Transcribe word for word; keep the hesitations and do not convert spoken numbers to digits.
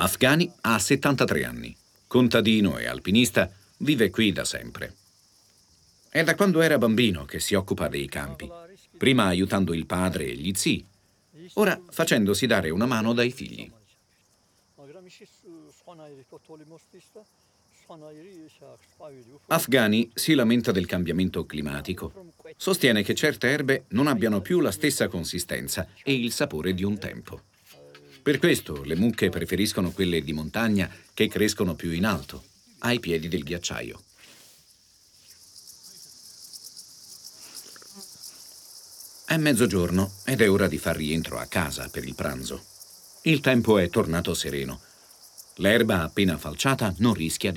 Afghani ha settantatré anni. Contadino e alpinista, vive qui da sempre. È da quando era bambino che si occupa dei campi, prima aiutando il padre e gli zii, ora facendosi dare una mano dai figli. Afghani si lamenta del cambiamento climatico. Sostiene che certe erbe non abbiano più la stessa consistenza e il sapore di un tempo. Per questo le mucche preferiscono quelle di montagna che crescono più in alto, ai piedi del ghiacciaio. È mezzogiorno ed è ora di far rientro a casa per il pranzo. Il tempo è tornato sereno. L'erba appena falciata non rischia di